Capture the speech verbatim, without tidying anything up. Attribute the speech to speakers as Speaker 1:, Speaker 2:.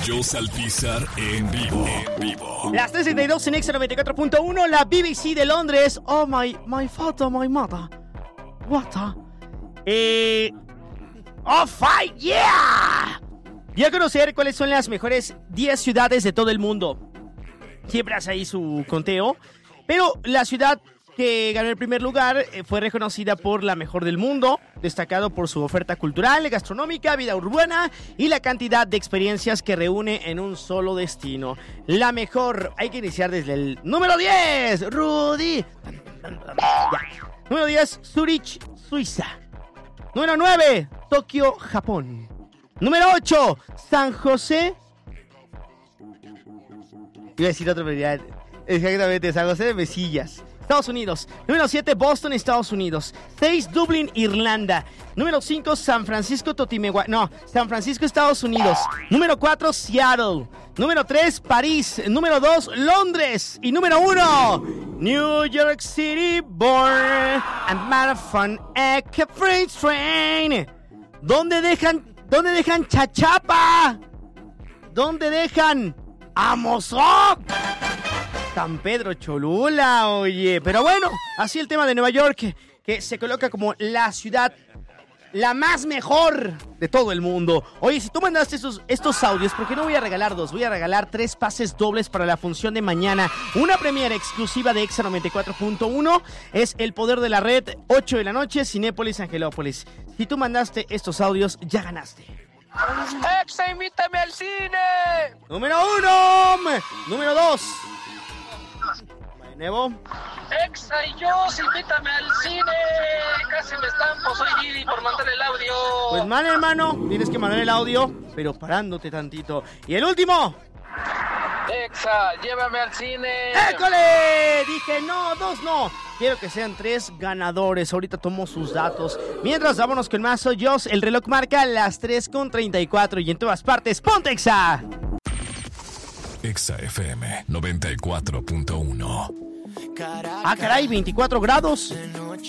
Speaker 1: Joss Alpizar en vivo. En vivo.
Speaker 2: Las tres treinta y dos en Exa noventa y cuatro punto uno, la B B C de Londres. Oh, my, my father, my mother. What the? Eh... ¡Oh, fight! ¡Yeah! Voy a conocer cuáles son las mejores diez ciudades de todo el mundo. Siempre hace ahí su conteo. Pero la ciudad que ganó el primer lugar eh, fue reconocida por la mejor del mundo, destacado por su oferta cultural, gastronómica, vida urbana y la cantidad de experiencias que reúne en un solo destino. La mejor, hay que iniciar desde el número diez, Rudy. Ya. Número diez, Zurich, Suiza. Número nueve, Tokio, Japón. Número ocho, San José. Iba a decir otra prioridad. Exactamente, San José de Mesillas, Estados Unidos. Número siete, Boston, Estados Unidos. seis, Dublín, Irlanda. Número cinco, San Francisco, Totimegua... No, San Francisco, Estados Unidos. Número cuatro, Seattle. Número tres, París. Número dos, Londres. Y número uno, New York City, born and marathon a freight train. ¿Dónde dejan, dónde dejan Chachapa? ¿Dónde dejan Amozoc? San Pedro Cholula, oye. Pero bueno, así el tema de Nueva York, que, que se coloca como la ciudad la más mejor de todo el mundo. Oye, si tú mandaste estos, estos audios, ¿por qué no voy a regalar dos? Voy a regalar tres pases dobles para la función de mañana. Una premiere exclusiva de Exa noventa y cuatro punto uno. Es El Poder de la Red, ocho de la noche, Cinépolis, Angelópolis. Si tú mandaste estos audios, ya ganaste.
Speaker 3: ¡Exa, invítame al cine!
Speaker 2: Número uno. Número dos. Nuevo.
Speaker 3: Exa y yo, invítame al cine. Casi me estampo, soy Didi por mandar el audio.
Speaker 2: Pues man, hermano, tienes que mandar el audio, pero parándote tantito. Y el último.
Speaker 3: Exa, llévame al cine.
Speaker 2: ¡École! Dije no, dos no. Quiero que sean tres ganadores. Ahorita tomo sus datos. Mientras, vámonos con más. Soy Joss. El reloj marca las tres con treinta y cuatro y en todas partes. ¡Ponte Exa!
Speaker 1: Exa F M noventa y cuatro punto uno.
Speaker 2: Ah, caray, veinticuatro grados.